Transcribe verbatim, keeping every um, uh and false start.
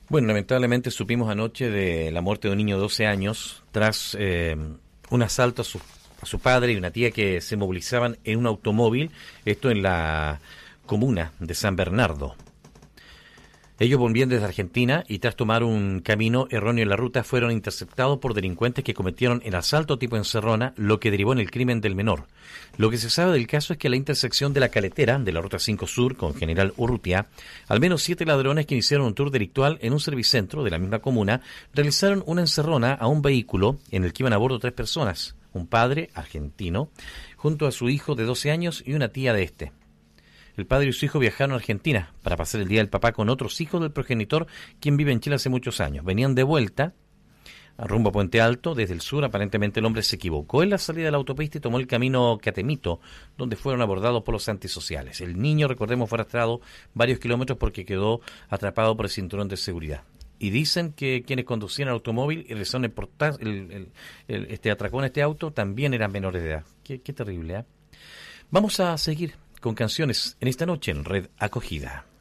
Bueno, lamentablemente supimos anoche de la muerte de un niño de doce años tras eh, un asalto a su, a su padre y una tía que se movilizaban en un automóvil, esto en la comuna de San Bernardo. Ellos volvían desde Argentina y tras tomar un camino erróneo en la ruta fueron interceptados por delincuentes que cometieron el asalto tipo encerrona, lo que derivó en el crimen del menor. Lo que se sabe del caso es que a la intersección de la Caletera, de la Ruta cinco Sur, con General Urrutia, al menos siete ladrones que iniciaron un tour delictual en un servicentro de la misma comuna realizaron una encerrona a un vehículo en el que iban a bordo tres personas, un padre argentino, junto a su hijo de doce años y una tía de este. El padre y su hijo viajaron a Argentina para pasar el día del papá con otros hijos del progenitor, quien vive en Chile hace muchos años. Venían de vuelta a rumbo a Puente Alto desde el sur. Aparentemente el hombre se equivocó en la salida de la autopista y tomó el camino Catemito, donde fueron abordados por los antisociales. El niño, recordemos, fue arrastrado varios kilómetros porque quedó atrapado por el cinturón de seguridad. Y dicen que quienes conducían el automóvil y realizaron el, porta- el, el, el, este atracón a este auto también eran menores de edad. Qué, qué terrible, ¿eh? Vamos a seguir con canciones en esta noche en Red Acogida.